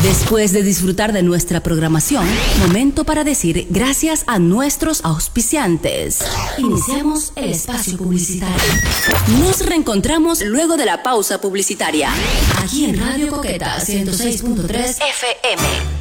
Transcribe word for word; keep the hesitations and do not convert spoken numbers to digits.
Después de disfrutar de nuestra programación, momento para decir gracias a nuestros auspiciantes. Iniciamos el espacio publicitario. Nos reencontramos luego de la pausa publicitaria. Aquí en Radio Coqueta ciento seis punto tres F M.